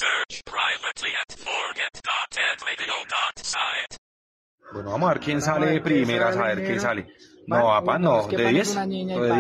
Bueno, vamos a ver quién sale de primeras, a ver qué sale. No, papá, no, ¿Qué de pan es 10. una niña y Lo de pan